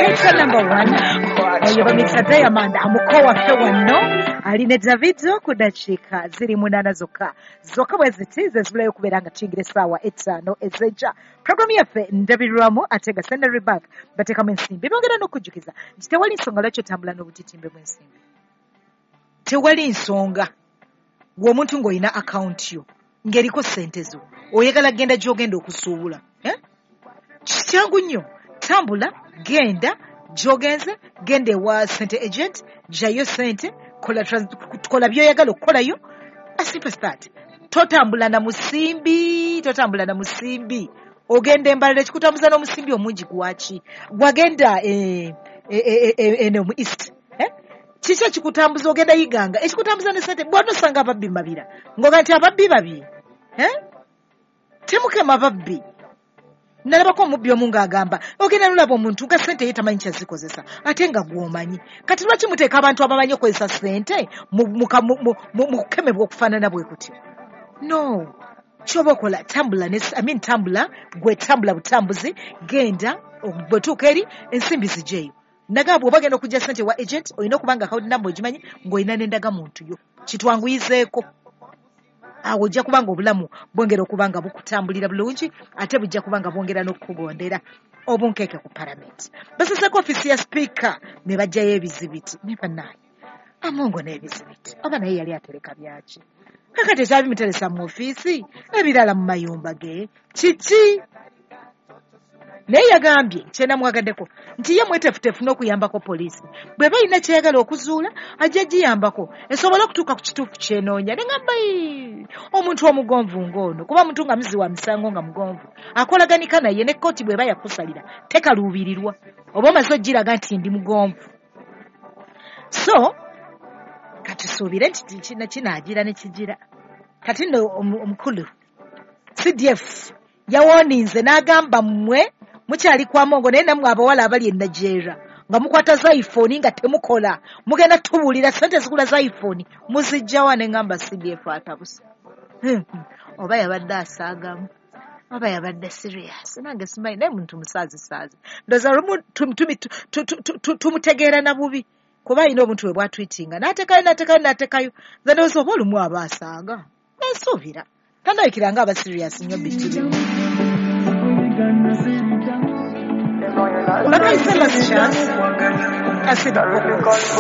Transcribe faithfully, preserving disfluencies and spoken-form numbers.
Feature number one. Oyo bamita Diamond amukowa fe wano. Aline Davido kudachika ziri munana zoka. Zoka wezitize zibulayo kuberanga chingire sawa etano ezeja. Programu yaffe ndabirwamu atega sendary back bateka mwensimbi. Bongera n'okujjukiza nti tewali nsonga lwaki otambula n'obutitimbe bw'ensimbi. Tewali nsonga ng'omuntu ng'olina account yo ng'eriko ssente zo oyagala genda gy'ogenda okusuubula. Eh? Kyangu nnyo. Tambula, genda, jogenze, gende wa sente agent, jayo sente, kola kola byoyagala okukolayo. As simple as that. Totambula na musimbi, totambula na musimbi. Ogende mbalira kikutambuza n'omusimbi omungi gwaki. Gwagenda eh eh eh eno mu east. Eh? Kiki kikutambuza ogenda yiganga. Ekikutambuza ne sente bwano sanga ababbi mabira. Ngoga nti ababbi babi. Eh? Temuke mababbi. Nalabako omubbi omu ng'agamba ogenda nolaba omuntu nga ssente ye tamanyi kyazikozesa ate nga gw'omanyi kati lwaki muteeka abantu abamanyi okozesa ssente mu kukemebwa okufaanana bwe kutyo. No, kyoba okola tambula ne I mean tambula gwe tambula butambuzi genda bwetuuka eri ensimbi zijeeyo. Ndagamba bw'oba genda okujja ssente wa agent olina okuba nga account number ogimanyi ng'olina n'endaga muntu yo kitwanguyizeeko. Awo ojja kubanga obulamu bwongera okubanga bukutambulira bulungi ate bujja kubanga bwongera n'okukugondera obunkeeke ku parliament. Baseseko ofisi ya speaker ne bajjayo ebizibiti ne bannaye Amongo n'ebizibiti oba naye yali atereka byaki kakati ekyabimuteresa mu ofiisi ebirala mu mayumba ge kiki. Naye yagambye kyenamwagaddeko nti ye mwetefutefu n'okuyambako poliisi bw'eba alina kyeyagala okuzuula ajja giyambako esobole okutuuka ku kituufu kyenoonya. Ne ngamba omuntu omugonvu ng'ono kuba muntu nga muzi wa misango nga mugonvu akolaganika naye ne kkooti bw'eba yakusalira tekaluubirirwa oba omaze ogiraga nti ndi mugonvu. So kati suubire nti kina kinaagira ne kigira. Kati nno omukulu C D F yawoninze n'agamba mmwe mukyali kwa Mongo naye nammwe abawala abali e Nigeria nga mukwata za iPhone nga temukola mugenda tubuulira ssente zigula za iPhone muzijjawa ne ngamba C D F atabusa. Oba yabadde asaagamu oba yabadde serious nange simanyi naye muntu musaazi saazi ndoza lumu tumutegeera na bubi kuba alina obuntu bwe bwatwitinga n'atekayo n'atekayo n'atekayo nze ndowooza oba olumu aba asaaga ensuubira tanayikira nga aba serious nnyo bijjirimu. But I said, let's chance. I said,